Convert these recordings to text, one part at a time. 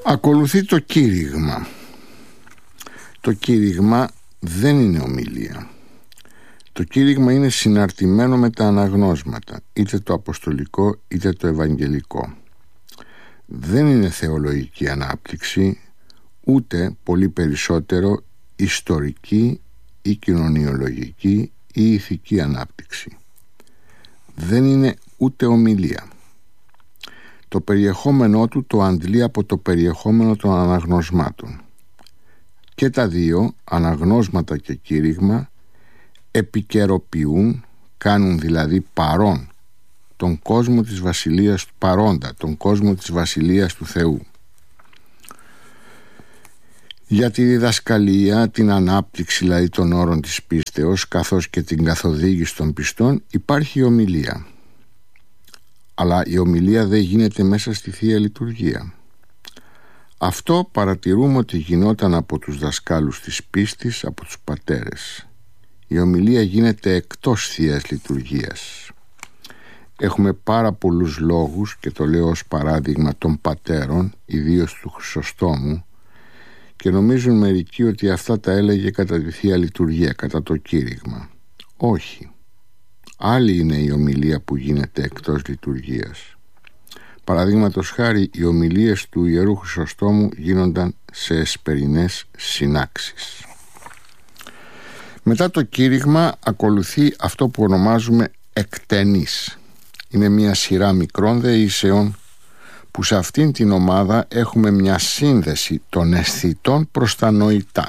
Ακολουθεί το κήρυγμα. Το κήρυγμα δεν είναι ομιλία. Το κήρυγμα είναι συναρτημένο με τα αναγνώσματα, είτε το αποστολικό είτε το ευαγγελικό. Δεν είναι θεολογική ανάπτυξη, ούτε πολύ περισσότερο ιστορική ή κοινωνιολογική ή ηθική ανάπτυξη. Δεν είναι ούτε ομιλία. Το περιεχόμενό του το αντλεί από το περιεχόμενο των αναγνωσμάτων. Και τα δύο, αναγνώσματα και κήρυγμα, επικαιροποιούν, κάνουν δηλαδή παρόν τον κόσμο της Βασιλείας του παρόντα, τον κόσμο της Βασιλείας του Θεού. Για τη διδασκαλία, την ανάπτυξη δηλαδή των όρων της πίστεως, καθώς και την καθοδήγηση των πιστών, υπάρχει η ομιλία. Αλλά η ομιλία δεν γίνεται μέσα στη Θεία Λειτουργία. Αυτό παρατηρούμε ότι γινόταν από τους δασκάλους της πίστης, από τους πατέρες. Η ομιλία γίνεται εκτός Θείας Λειτουργίας. Έχουμε πάρα πολλούς λόγους, και το λέω ως παράδειγμα των πατέρων, ιδίως του Χρυσοστόμου, και νομίζουν μερικοί ότι αυτά τα έλεγε κατά τη Θεία Λειτουργία, κατά το κήρυγμα. Όχι. Άλλη είναι η ομιλία που γίνεται εκτός λειτουργίας. Παραδείγματος χάρη, οι ομιλίες του Ιερού Χρυσοστόμου γίνονταν σε εσπερινές συνάξεις. Μετά το κήρυγμα ακολουθεί αυτό που ονομάζουμε εκτενής. Είναι μια σειρά μικρών δεήσεων που σε αυτήν την ομάδα έχουμε μια σύνδεση των αισθητών προς τα νοητά,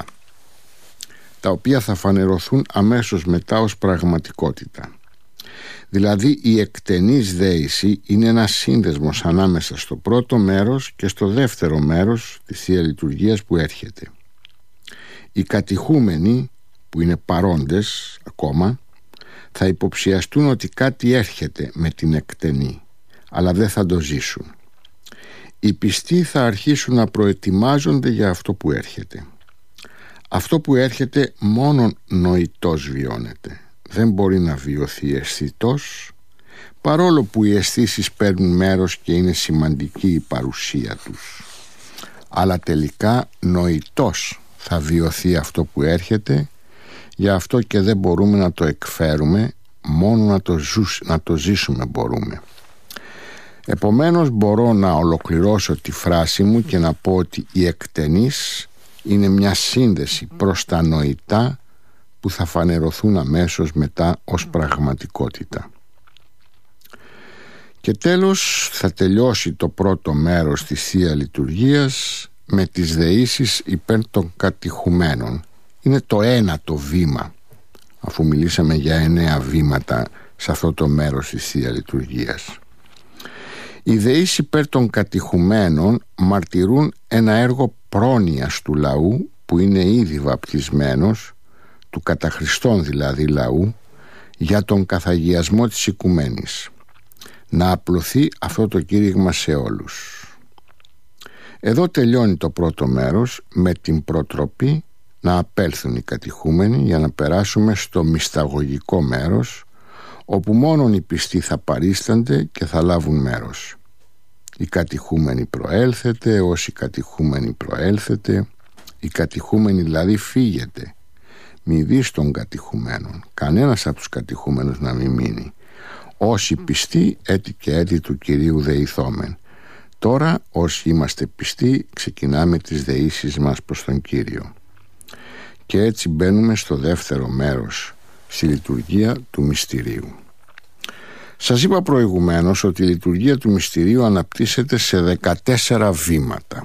τα οποία θα φανερωθούν αμέσως μετά ως πραγματικότητα. Δηλαδή η εκτενής δέηση είναι ένας σύνδεσμος ανάμεσα στο πρώτο μέρος και στο δεύτερο μέρος της Θεία Λειτουργίας που έρχεται. Οι κατηχούμενοι, που είναι παρόντες ακόμα, θα υποψιαστούν ότι κάτι έρχεται με την εκτενή, αλλά δεν θα το ζήσουν. Οι πιστοί θα αρχίσουν να προετοιμάζονται για αυτό που έρχεται. Αυτό που έρχεται μόνον νοητός βιώνεται. Δεν μπορεί να βιωθεί αισθητός, παρόλο που οι αισθήσεις παίρνουν μέρος και είναι σημαντική η παρουσία τους. Αλλά τελικά νοητός θα βιωθεί αυτό που έρχεται, γι' αυτό και δεν μπορούμε να το εκφέρουμε, μόνο να το ζήσουμε μπορούμε. Επομένως μπορώ να ολοκληρώσω τη φράση μου και να πω ότι η εκτενής είναι μια σύνδεση προς τα νοητά που θα φανερωθούν αμέσως μετά ως πραγματικότητα. Και τέλος θα τελειώσει το πρώτο μέρος της Θεία Λειτουργίας με τις δεήσεις υπέρ των κατηχουμένων. Είναι το ένατο βήμα, αφού μιλήσαμε για 9 βήματα σε αυτό το μέρος της Θεία Λειτουργίας. Οι δεήσεις υπέρ των κατηχουμένων μαρτυρούν ένα έργο πρόνοιας του λαού που είναι ήδη βαπτισμένος, του κατά Χριστόν δηλαδή λαού, για τον καθαγιασμό της οικουμένης. Να απλωθεί αυτό το κήρυγμα σε όλους. Εδώ τελειώνει το πρώτο μέρος με την προτροπή να απέλθουν οι κατηχούμενοι για να περάσουμε στο μυσταγωγικό μέρος, όπου μόνον οι πιστοί θα παρίστανται και θα λάβουν μέρος. Οι κατηχούμενοι προέλθετε, όσοι κατηχούμενοι προέλθετε, οι κατηχούμενοι δηλαδή φύγετε. Μη δεις των κατηχουμένων, κανένας από τους κατηχούμενους να μην μείνει. Όσοι πιστοί, έτη και έτη του Κυρίου δεηθόμεν. Τώρα όσοι είμαστε πιστοί ξεκινάμε τις δεήσεις μας προς τον Κύριο. Και έτσι μπαίνουμε στο δεύτερο μέρος, στη λειτουργία του μυστηρίου. Σας είπα προηγουμένως ότι η λειτουργία του μυστηρίου αναπτύσσεται σε 14 βήματα.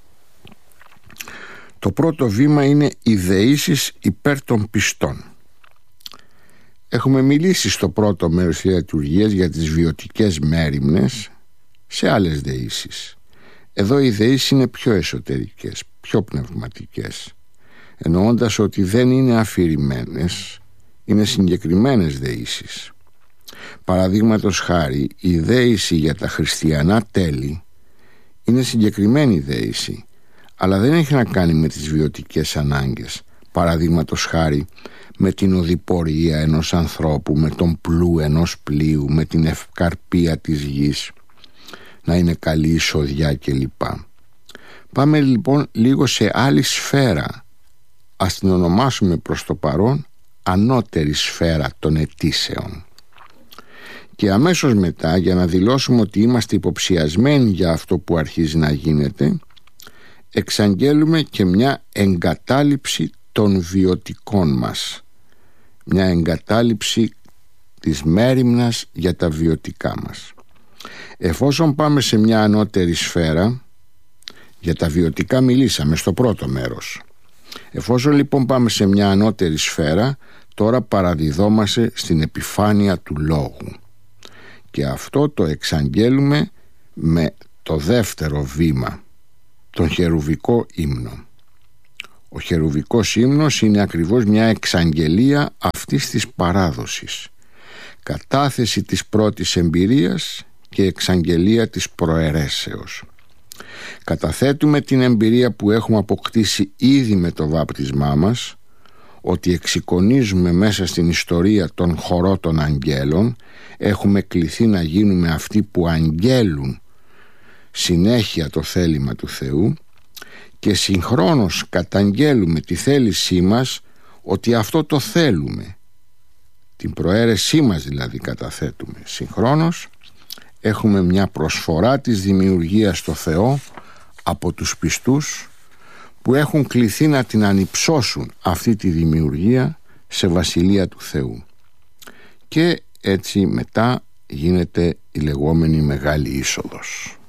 Το πρώτο βήμα είναι οι δεήσεις υπέρ των πιστών. Έχουμε μιλήσει στο πρώτο μέρος της λειτουργίας για τις βιωτικές μέριμνες σε άλλες δεήσεις. Εδώ οι δεήσεις είναι πιο εσωτερικές, πιο πνευματικές, εννοώντας ότι δεν είναι αφηρημένες, είναι συγκεκριμένες δεήσεις. Παραδείγματος χάρη, η δέηση για τα χριστιανά τέλη είναι συγκεκριμένη δέηση, αλλά δεν έχει να κάνει με τις βιωτικές ανάγκες. Παραδείγματος χάρη, με την οδηπορία ενός ανθρώπου, με τον πλού ενός πλοίου, με την ευκαρπία της γης, να είναι καλή εισοδιά κλπ. Πάμε λοιπόν λίγο σε άλλη σφαίρα, ας την ονομάσουμε προς το παρόν ανώτερη σφαίρα των αιτήσεων. Και αμέσως μετά, για να δηλώσουμε ότι είμαστε υποψιασμένοι για αυτό που αρχίζει να γίνεται, εξαγγέλουμε και μια εγκατάλειψη των βιωτικών μας, μια εγκατάλειψη της μέριμνας για τα βιωτικά μας. Εφόσον πάμε σε μια ανώτερη σφαίρα, για τα βιωτικά μιλήσαμε στο πρώτο μέρος. Εφόσον λοιπόν πάμε σε μια ανώτερη σφαίρα, τώρα παραδιδόμαστε στην επιφάνεια του λόγου. Και αυτό το εξαγγέλουμε με το δεύτερο βήμα, τον χερουβικό ύμνο. Ο χερουβικός ύμνος είναι ακριβώς μια εξαγγελία αυτής της παράδοσης, κατάθεση της πρώτης εμπειρίας και εξαγγελία της προαιρέσεως. Καταθέτουμε την εμπειρία που έχουμε αποκτήσει ήδη με το βάπτισμά μας, ότι εξεικονίζουμε μέσα στην ιστορία τον χορό των αγγέλων, έχουμε κληθεί να γίνουμε αυτοί που αγγέλουν συνέχεια το θέλημα του Θεού και συγχρόνως καταγγέλουμε τη θέλησή μας ότι αυτό το θέλουμε, την προαίρεσή μας δηλαδή καταθέτουμε. Συγχρόνως έχουμε μια προσφορά της δημιουργίας στο Θεό από τους πιστούς που έχουν κληθεί να την ανυψώσουν αυτή τη δημιουργία σε βασιλεία του Θεού. Και έτσι μετά γίνεται η λεγόμενη Μεγάλη Είσοδος.